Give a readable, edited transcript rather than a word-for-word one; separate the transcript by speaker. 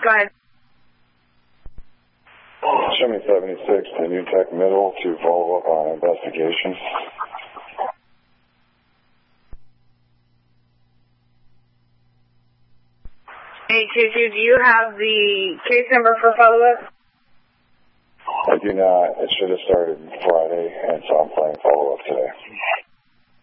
Speaker 1: Go ahead.
Speaker 2: Show me 76 to New Tech Middle to follow up on investigation.
Speaker 1: Hey, 22, do you have the case number for follow-up?
Speaker 2: I do not. It should have started Friday, and so I'm playing follow-up today.